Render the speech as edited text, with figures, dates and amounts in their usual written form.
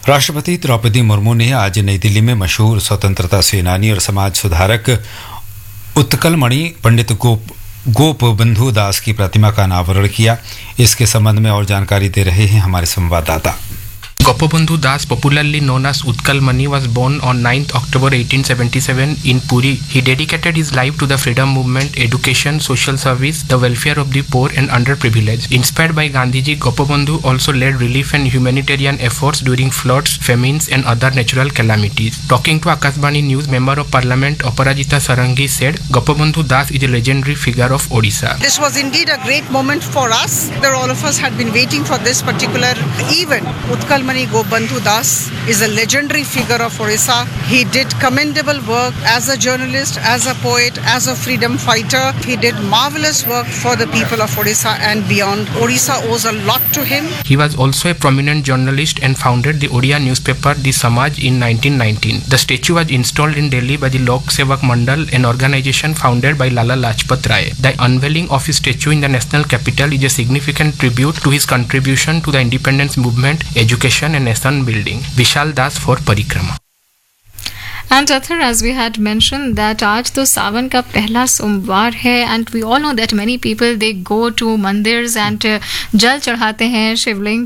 राष्ट्रपति द्रौपदी मुर्मू ने आज नई दिल्ली में मशहूर स्वतंत्रता सेनानी और समाज सुधारक उत्कलमणि पंडित गोपबंधु दास की प्रतिमा का अनावरण किया। इसके संबंध में और जानकारी दे रहे हैं हमारे संवाददाता। Gopabandhu Das, popularly known as Utkal Mani, was born on 9th October 1877 in Puri. He dedicated his life to the freedom movement, education, social service, the welfare of the poor and underprivileged. Inspired by Gandhiji, Gopabandhu also led relief and humanitarian efforts during floods, famines and other natural calamities. Talking to Akashvani News, Member of Parliament Aparajita Sarangi said, Gopabandhu Das is a legendary figure of Odisha. This was indeed a great moment for us. All of us had been waiting for this particular event. Utkal Mani Gopabandhu Das is a legendary figure of Odisha. He did commendable work as a journalist, as a poet, as a freedom fighter. He did marvelous work for the people of Odisha and beyond. Odisha owes a lot to him. He was also a prominent journalist and founded the Odia newspaper The Samaj in 1919. The statue was installed in Delhi by the Lok Sevak Mandal, an organization founded by Lala Lajpat Rai. The unveiling of his statue in the national capital is a significant tribute to his contribution to the independence movement, education and nation building. Vishal Das for Parikrama. And Athar, as we had mentioned that आज तो सावन का पहला सोमवार है and we all know that many people they go to mandirs and जल चढ़ाते हैं शिवलिंग